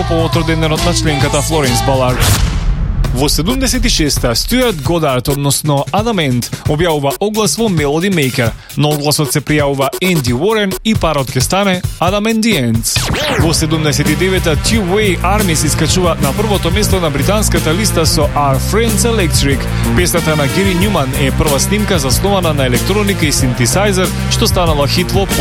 по повод роденденот на членката Флоренс Балар. Во 76-та, Стюарт Годард, односно Адамент, објавува оглас во Melody Maker. На огласот се пријавува Енди Уорен и парот ќе стане Adam and the Ants. Во 79-та, Two-Way Army се искачува на првото место на британската листа со Our Friends Electric. Песната на Гери Нјуман е прва снимка заснована на електроника и синтесайзер, што станала хит во